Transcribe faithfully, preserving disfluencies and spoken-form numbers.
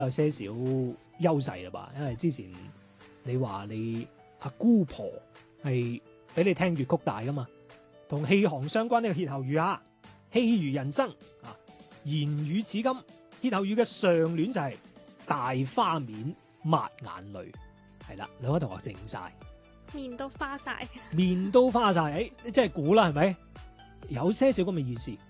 有些少優勢啦吧，因為之前你話你阿姑婆係俾你聽粵曲大噶嘛，同戲行相關呢個歇後語啊，戲如人生啊，言語似金。歇後語嘅上聯就係大花面抹眼淚，係啦，兩位同學靜晒， 面都花晒， 面都花晒，誒、欸，即係估啦，係咪？有些少咁嘅意思。